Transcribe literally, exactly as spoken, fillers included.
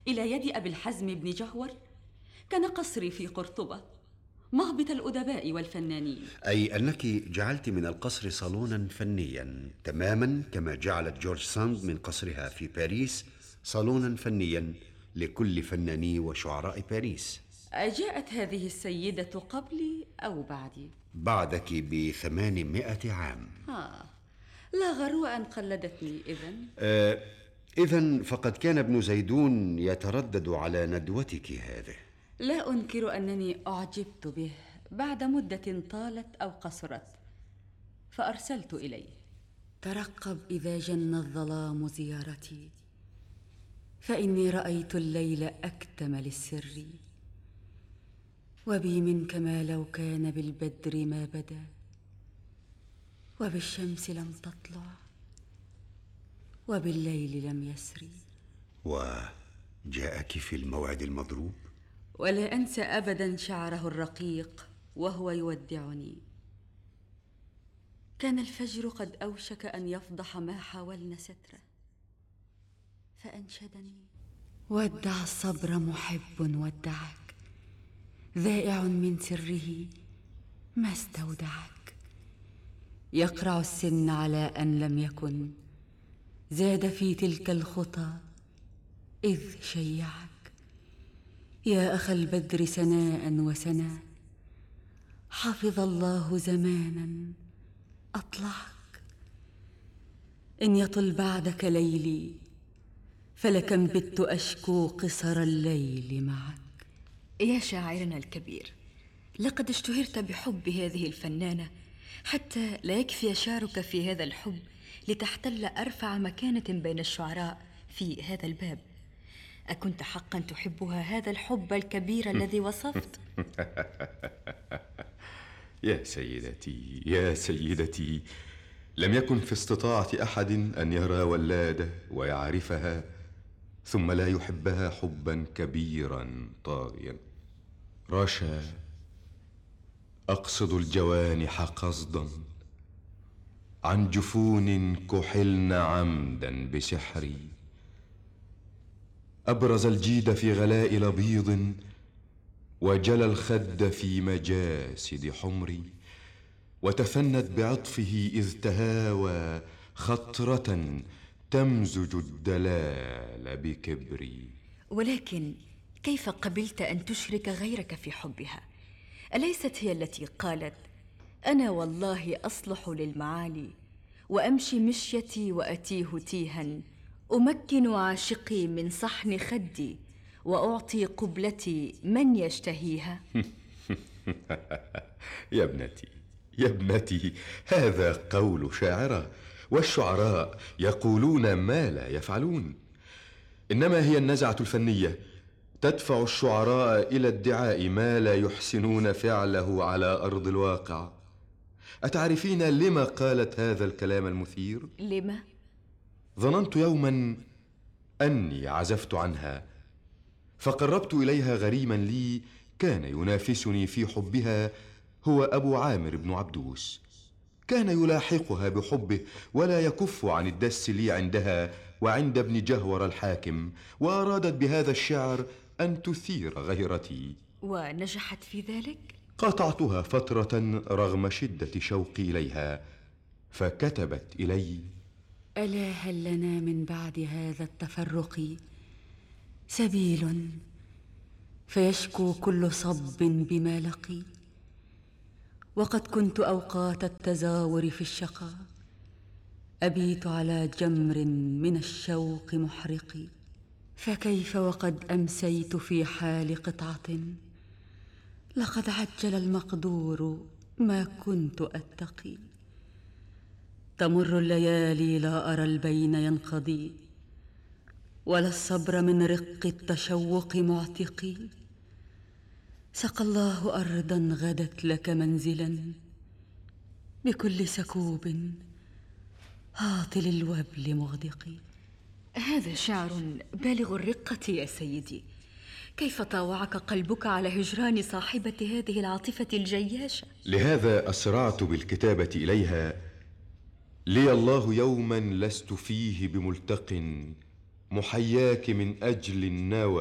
إلى يد أبي الحزم بن جهور كان قصري في قرطبة مهبط الأدباء والفنانين. أي أنك جعلت من القصر صالونا فنيا تماما كما جعلت جورج ساند من قصرها في باريس صالونا فنيا لكل فناني وشعراء باريس. أجاءت هذه السيدة قبلي أو بعدي؟ بعدك بثمانمائة عام. آه لا غرو أن قلدتني إذن. آه إذن فقد كان ابن زيدون يتردد على ندوتك هذه. لا أنكر أنني أعجبت به بعد مدة طالت أو قصرت، فأرسلت إليه: ترقب إذا جن الظلام زيارتي، فإني رأيت الليل أكتم للسر، وبي منك ما لو كان بالبدر ما بدا، وبالشمس لم تطلع، وبالليل لم يسري. وجاءك في الموعد المضروب؟ ولا أنسى أبدا شعره الرقيق وهو يودعني. كان الفجر قد أوشك أن يفضح ما حاولنا ستره، فأنشدني: ودع الصبر محب ودعك، ذائع من سره ما استودعك، يقرع السن على أن لم يكن، زاد في تلك الخطى إذ شيعك. يا أخا البدر سناء وسنا، حفظ الله زمانا أطلعك. إن يطل بعدك ليلي، فلكم بت أشكو قصر الليل معك. يا شاعرنا الكبير، لقد اشتهرت بحب هذه الفنانة حتى لا يكفي شعرك في هذا الحب لتحتل أرفع مكانة بين الشعراء في هذا الباب. أكنت حقا تحبها هذا الحب الكبير الذي وصفت؟ يا سيدتي يا سيدتي، لم يكن في استطاعة أحد أن يرى ولادة ويعرفها ثم لا يحبها حبا كبيرا طاغيا. رشا، أقصد الجوانح قصدا، عن جفون كحلن عمدا بسحري، أبرز الجيد في غلاء لبيض، وجلى الخد في مجاسد حمري، وتفند بعطفه إذ تهاوى خطرة تمزج الدلال بكبري. ولكن كيف قبلت أن تشرك غيرك في حبها؟ أليست هي التي قالت: أنا والله أصلح للمعالي، وأمشي مشيتي وأتيه تيها، أمكن عاشقي من صحن خدي، وأعطي قبلتي من يشتهيها؟ يا ابنتي يا ابنتي، هذا قول شاعرة، والشعراء يقولون ما لا يفعلون. إنما هي النزعة الفنية تدفع الشعراء إلى ادعاء ما لا يحسنون فعله على أرض الواقع. أتعرفين لما قالت هذا الكلام المثير؟ لما؟ ظننت يوما أني عزفت عنها، فقربت إليها غريما لي كان ينافسني في حبها، هو أبو عامر بن عبدوس. كان يلاحقها بحبه ولا يكف عن الدس لي عندها وعند ابن جهور الحاكم، وأرادت بهذا الشعر أن تثير غيرتي. ونجحت في ذلك؟ قاطعتها فترة رغم شدة شوقي إليها، فكتبت إلي: ألا هل لنا من بعد هذا التفرق سبيل، فيشكو كل صب بما لقي، وقد كنت أوقات التزاور في الشقا أبيت على جمر من الشوق محرق، فكيف وقد أمسيت في حال قطعة، لقد عجل المقدور ما كنت أتقي. تمر الليالي لا أرى البين ينقضي، ولا الصبر من رق التشوق معتقي. سقى الله أرضا غدت لك منزلا، بكل سكوب هاطل الوبل مغدقي. هذا شعر بالغ الرقة يا سيدي. كيف طاوعك قلبك على هجران صاحبة هذه العاطفة الجياشة؟ لهذا أسرعت بالكتابة إليها: لي الله يوما لست فيه بملتق، محياك من أجل النوى.